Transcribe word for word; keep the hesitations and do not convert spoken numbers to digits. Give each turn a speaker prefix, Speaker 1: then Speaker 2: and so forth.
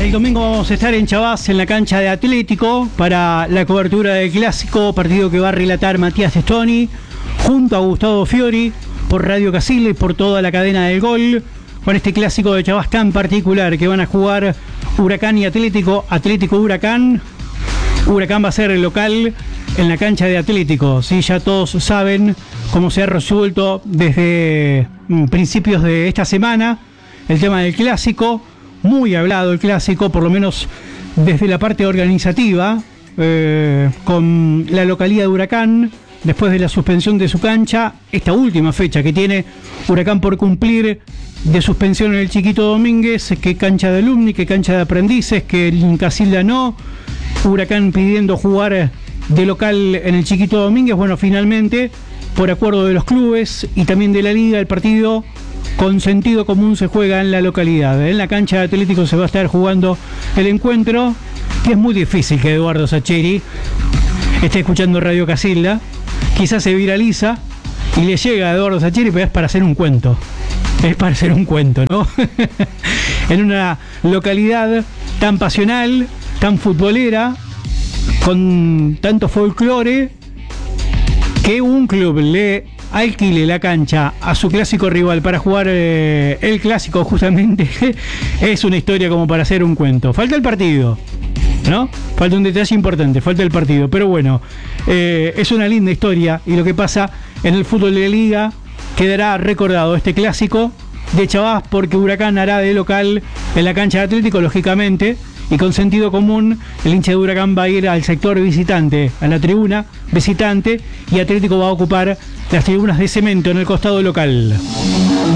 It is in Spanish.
Speaker 1: El domingo vamos a estar en Chavás, en la cancha de Atlético, para la cobertura del clásico, partido que va a relatar Matías Testoni, junto a Gustavo Fiori, por Radio Casilda y por toda la cadena del gol, con este clásico de Chavás tan particular que van a jugar Huracán y Atlético, Atlético Huracán. Huracán va a ser el local en la cancha de Atlético, ¿sí? Ya todos saben cómo se ha resuelto desde principios de esta semana el tema del clásico. Muy hablado el clásico, por lo menos desde la parte organizativa, eh, con la localidad de Huracán, después de la suspensión de su cancha, esta última fecha que tiene Huracán por cumplir de suspensión en el Chiquito Domínguez, que cancha de alumni, que cancha de aprendices, que en Casilda no, Huracán pidiendo jugar de local en el Chiquito Domínguez. Bueno, finalmente, por acuerdo de los clubes y también de la liga, el partido con sentido común se juega en la localidad. En la cancha de Atlético se va a estar jugando el encuentro, que es muy difícil que Eduardo Sacheri esté escuchando Radio Casilda. Quizás se viraliza y le llega a Eduardo Sacheri, pero es para hacer un cuento. Es para hacer un cuento, ¿no? En una localidad tan pasional, tan futbolera, con tanto folclore, que un club le alquile la cancha a su clásico rival para jugar eh, el clásico, justamente, es una historia como para hacer un cuento. Falta el partido, ¿no? Falta un detalle importante, falta el partido. Pero bueno, eh, es una linda historia, y lo que pasa en el fútbol de la liga quedará recordado este clásico de Chavás, porque Huracán hará de local en la cancha de Atlético, lógicamente, y con sentido común el hincha de Huracán va a ir al sector visitante, a la tribuna visitante, y Atlético va a ocupar las tribunas de cemento en el costado local.